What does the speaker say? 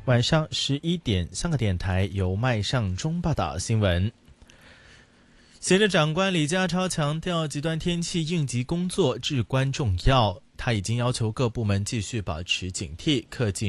晚上11点，香港电台由麦尚中报道新闻。行政长官李家超强调，极端天气应急工作至关重要，他已经要求各部门继续保持警惕，恪尽